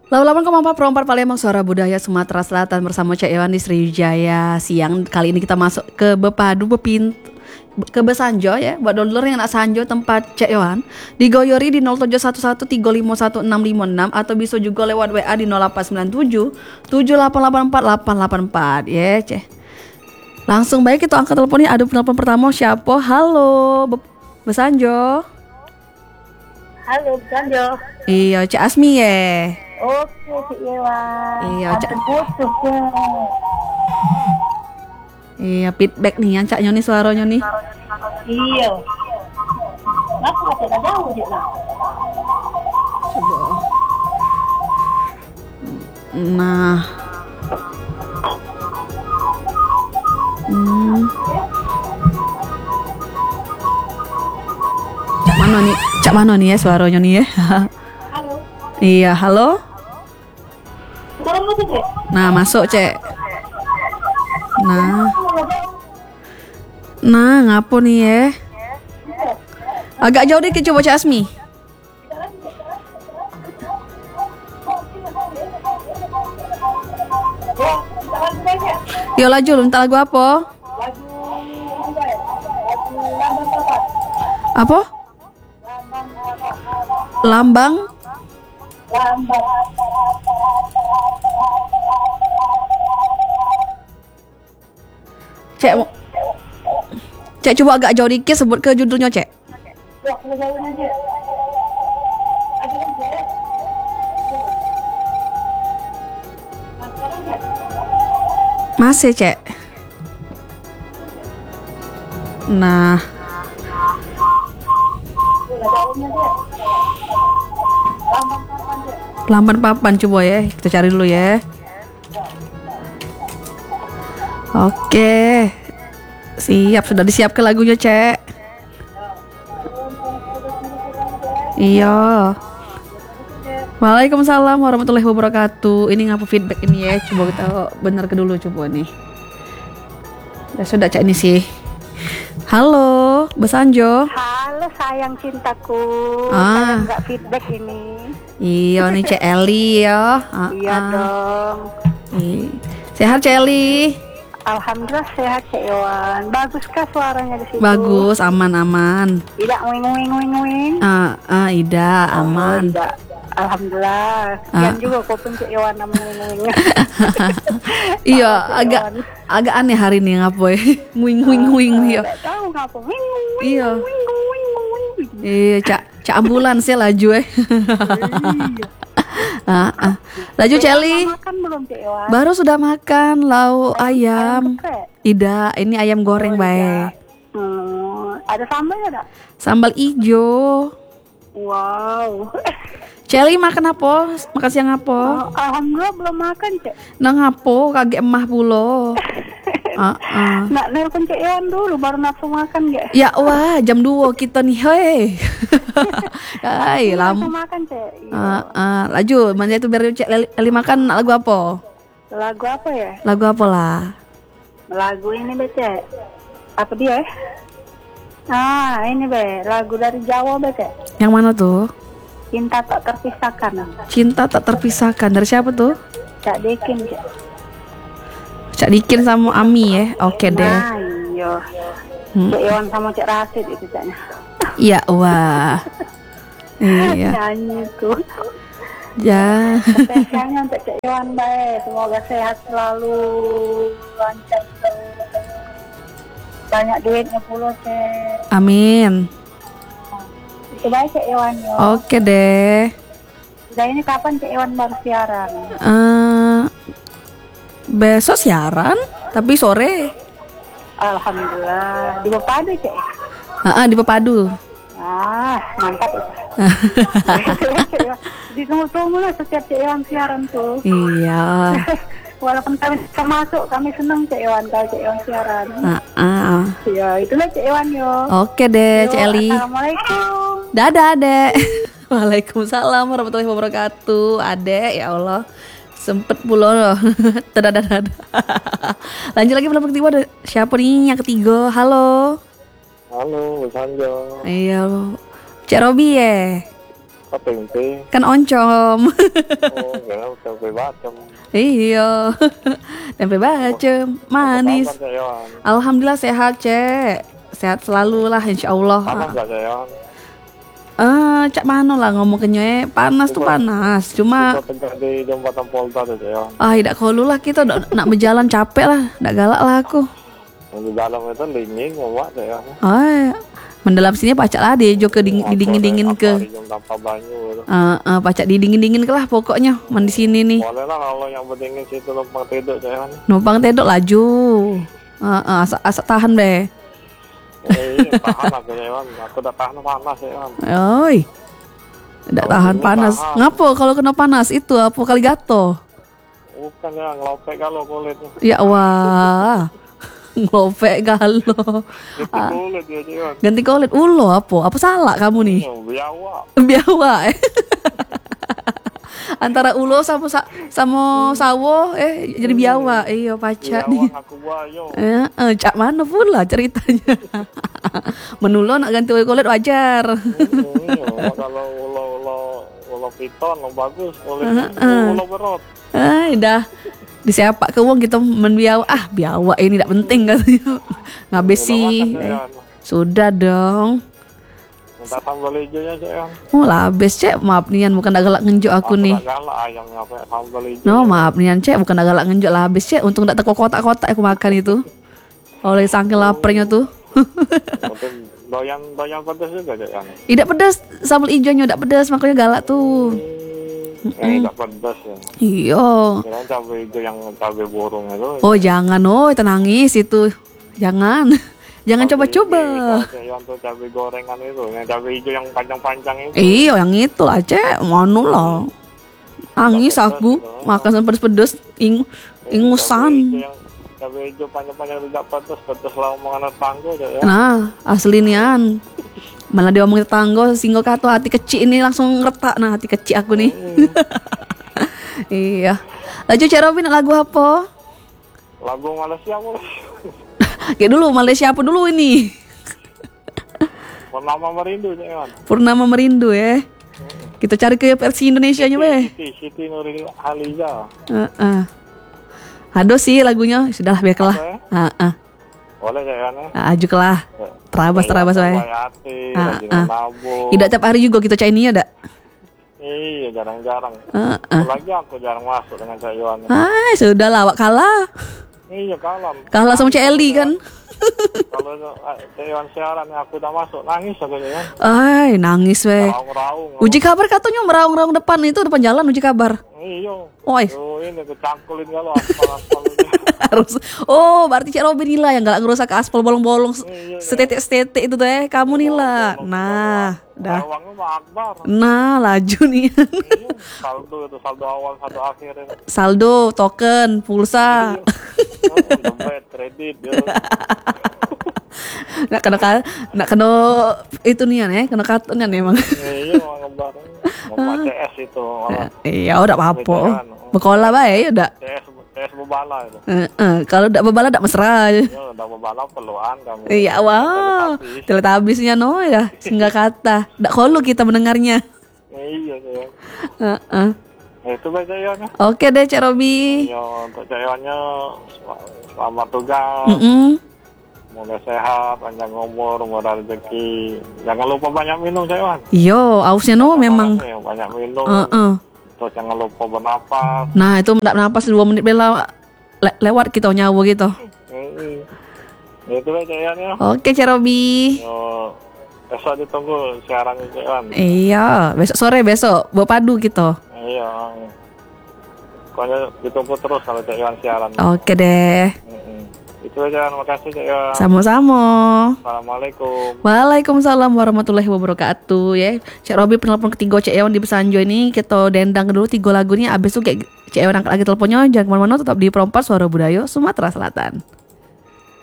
Lalu 8,4 Palembang Suara Budaya Sumatera Selatan bersama Cak Iwan di Sriwijaya Siang. Kali ini kita masuk ke Bepadu ke Besanjo ya. Buat download yang nak Sanjo tempat Cak Iwan digoyori di 0711351656 atau bisa juga lewat WA di 0897 7884 884 ya Cek. Langsung baik kita angkat teleponnya. Ada penelpon pertama siapa? Halo Besanjo. Halo, Besanjo. Iya, Cak Asmi ya. Oke, Cik Iwan. Iya, Cak. Putus ya. Iya, feedback nih yang Cak Nyoni suaranya nih. Iya. Kenapa tidak jauh dia lah? Coba. Nah. Cak mana nih ya suaranya nih ya? Halo. Iya, halo. Sekarang masuk, Cik? Nah, masuk, Cek. Nah, ngapo nih ya? Agak jauh dikit coba Cak Asmi. Yo laju, lu minta lagu apa? Apa? Lambang? Cek coba agak jauh dikit sebut ke judulnya Cek. Masih Cek. Nah. Lamban papan coba ya. Kita cari dulu ya. Oke. Siap, sudah disiapkan lagunya, Cek. Iya. Waalaikumsalam warahmatullahi wabarakatuh. Ini ngapa feedback ini ya? Coba kita benar ke dulu coba nih. Ya sudah Cek ini sih. Halo, Besanjo. Halo sayang cintaku. Ah. Saya nggak feedback ini. Iya nih Cek Eli ya. Iya dong. Sehat Cek Eli? Alhamdulillah sehat Cik Iwan. Baguskah suaranya di situ? Bagus, aman. Tidak wing. Ida aman. Tidak. Alhamdulillah. Sekian juga kau pun Cik Iwan namanya wing. Iya, agak aneh hari ini ngapo ya. Wing ya. Tidak tahu ngapa wing. Iya. Iya, Cak ambulans ya laju Laju Celi. Makan belum Cik Iwan? Baru sudah makan lauk ayam. Tidak, ini ayam goreng bae. Ada sambalnya enggak? Sambal ijo. Wow. Celi makan apa? Makan siang apa? Alhamdulillah belum makan Cik. Nang apa? Kaget emah pulo. Nak nelpon Cik Iwan dulu baru nafsu makan gak? Ya wah, jam 2 kita nih hei. Hai, Nafsu makan Cik. Laju, mana itu biar Cik Leli makan lagu apa? Lagu apa ya? Lagu apa lah? Lagu ini be Cik. Apa dia? Ini be, lagu dari Jawa be Cik. Yang mana tuh? Cinta tak terpisahkan. Cinta tak terpisahkan. Dari siapa tuh? Cak Dekin Cik. Cak Dikin sama Ami ya. Oke deh. Nah, iya. Cik Iwan sama Cik Rasid itu Caknya. Iya, wah. Iya. Nyanyi itu. Ya. Spesialnya untuk Cik Iwan baik. Semoga sehat selalu, lancar terus. Banyak duitnya pula Cik. Amin. Itu baik Cik Iwan yo. Oke deh. Udah ini kapan Cik Iwan baru siaran? Besok siaran, tapi sore. Alhamdulillah. Di Bepadu Cik. Di Pepadu. Mantap itu. Ditunggu-tunggu lah setiap Cik Iwan siaran tuh. Iya. Walaupun kami termasuk, kami senang Cik Iwan kalau Cik Iwan siaran. Ya, itulah Cik Iwan yo. Oke deh, Cik Eli. Assalamualaikum. Dadah, Adek. Waalaikumsalam warahmatullahi wabarakatuh. Adek, ya Allah. Sempet pula loh. Dadah. Lanjut lagi belum ketiga ada siapa nih yang ketiga? Halo. Halo, Besanjo. Iya, Cek Robi ya. Apa yang Kan oncom. Oh, tempe bacem. Iya. Tempe bacem, manis. Apa kabar, Cak Iwan? Alhamdulillah sehat, Cek. Sehat selalu lah insyaallah. Panas nggak, Cak Iwan? Cak mano lah ngomong kenyoe, panas tuh panas. Cuma Kita tegak di jembatan Polta tuh, Cak Iwan. tidak kolu lah kita nak berjalan capek lah, ndak galak lah aku. Di dalam itu dingin, ngomong, Cak Iwan. Mendalam sini pacak lah deh, ke dingin ke. Akuarium tanpa banyu gitu. Pacak dingin ke lah pokoknya mandi sini nih. Boleh lah kalau yang berdingin situ numpang tidur, Cak Iwan. Numpang tedok laju. Asak tahan deh. Iya, tahan aku, Cak Iwan. Aku udah tahan panas, Cak Iwan. Oi. Ndak tahan ini panas. tahan. Ngapo kalau kena panas itu apa kali gato? Bukan ya, ngelopek kalau kulitnya. Ya wah. Ngopek galo. Itu kulit ya, Cak Iwan. Ganti kulit ulo apa? Apa salah kamu nih? Biawa. Biawa. Antara ulo sama sawo jadi biawa. Iya pacak Biawa nih. ngaku bayo. Cak mana pula ceritanya? Menulo nak ganti kulit wajar. Iya, kalau ulo piton lo bagus, kulitnya ulo berot. Dah disiapa ke wong kita menbiawa. Biawa ini tidak penting katanya. Ngabis sih. Sudah dong. Minta sambal hijaunya, Cak Iwan. Oh labes Cek, maaf nian bukan dah galak ngenjuk aku nih. Nggak galak ayam ngapain sambal hijau. No maaf nian Cek, bukan dah galak ngenjuk labes Cek. Untung tak teko kotak-kotak aku makan itu. Oleh saking laparnya tuh. Mungkin doyan pedas juga, Cak Iwan. Tidak pedas, sambal hijaunya tidak pedas makanya galak tuh. Nggak pedas ya. Iya. Kira cabai hijau yang cabai burung itu. Oh jangan, tenangis itu. Jangan. Jangan coba-coba. Yang tuh cabai gorengan itu, yang cabai hijau yang panjang-panjang itu. Iya yang itu lah Cek, manu lah. Nangis aku, makan sampai pedes-pedes, ingusan. Cabai hijau panjang-panjang tidak pedes lah omongan tanggo ya. Nah, asli nian. Malah dia omongin tetangga, singgo kato hati kecil ini langsung retak nah hati kecil aku nih. Iya. Lanjut Cak Robin lagu apa? Lagu Malaysia boleh. Kayak dulu Malaysia apa dulu ini? Purnama Merindu, Cak Iwan. Purnama Merindu ya. Kita cari ke versi Indonesianya weh. Siti Nurhaliza. Aduh sih lagunya, sudahlah biarlah. Boleh Cak Iwan ya. Ajukelah. Terabas weh. Tidak tiap hari juga kita cari ini ya, dak? Iya, jarang-jarang. Lagi aku jarang masuk dengan Cak Iwan. Sudahlah, awak kalah. Iya, kalah sama Cak Eli kan. Kalau Cak Iwan siaran aku udah masuk, nangis aku ya. Nangis weh. Raung-raung. Uji kabar katanya meraung-raung depan itu depan jalan uji kabar. Iya. Oi. Ini kecangkulin kalau aspal-aspal itu. Harus. Berarti Cak Robin nila yang galak ngerusak aspal bolong-bolong setetek-setetek itu teh. Kamu nila. Nah, dah. Uangnya mah akbar. Nah, laju nih. Saldo awal, saldo akhir. Saldo, token, pulsa. Dompet, kredit. Nak kena itu nih kena kartunan emang. Iya, ngebar. Mau CS itu. Iya, udah apa-apa. Bekola bae udah. CS bebala itu. Kalau udah bebala udah mesra. Iya, udah bebala perluan kamu. Iya, wah. Teletabisnya no ya, singgah kata. Ndak kolu kita mendengarnya. Iya, Heeh. Itu baca ya. Oke deh Cak Robi. Iya, untuk Cak Iwannya selamat tugas. Semoga sehat, panjang umur, murah rezeki. Jangan lupa banyak minum, Cak Iwan. Yo, ausnya no memang. Banyak minum. Terus jangan lupa bernapas. Nah, itu enggak napas 2 menit bela lewat kita nyawa gitu. Itu Cak Iwan ya. Oke, Cak Robi. Yo, besok ditunggu siaran Cak Iwan. Iya, besok sore besok padu kita. Iya. Pokoknya ditunggu terus kalau Cak Iwan siaran. Oke deh. Itu aja, terima kasih Cak Iwan. Sama-sama. Assalamualaikum. Waalaikumsalam warahmatullahi wabarakatuh ya. Cak Robi penelpon ketiga Cak Iwan di Besanjo ini kita dendang dulu 3 lagunya abis itu kayak Cak Iwan angkat lagi teleponnya. Jangan kemana-mana, tetap di Perompak Suara Budaya Sumatera Selatan.